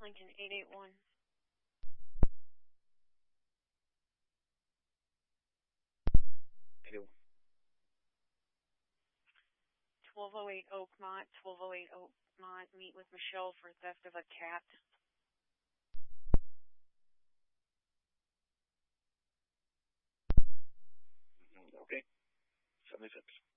Lincoln 881. 1208 Oakmont, 1208 Oakmont. Meet with Michelle for theft of a cat. Okay. 76.